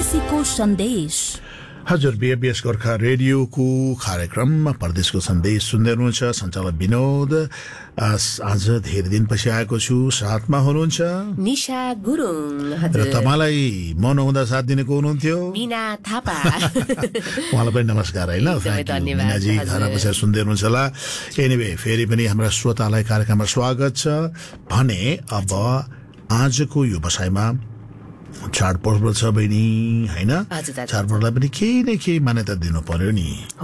परदेशीको सन्देश। हजुर, बीएबीएस गोर्खा रेडियोको कार्यक्रममा परदेशको सन्देश सुन्दै हुनुहुन्छ। सञ्चालक विनोद। आज धेरै दिनपछि आएको छु। साथमा हुनुहुन्छ निशा गुरुङ र तपाईँलाई म नहुँदा साथ दिने को हुनुहुन्थ्यो? मिना थापा। उहाँलाई पनि नमस्कार होइन। मिनाजी घर बसेर सुन्दै हुनुहुन्छ होला। एनिवे फेरि पनि हाम्रा श्रोतालाई कार्यक्रममा स्वागत छ भने अब आजको यो बसाइमा चाडपर्व छ बहिनी होइन। चाडपर्वलाई पनि केही न केही मान्यता दिनु पर्यो नि।